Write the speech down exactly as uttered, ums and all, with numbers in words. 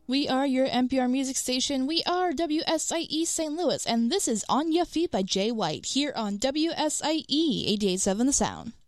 We are your N P R music station. We are W S I E Saint Louis, and this is On Ya Feet by Jay White here on W S I E eighty-eight point seven The Sound.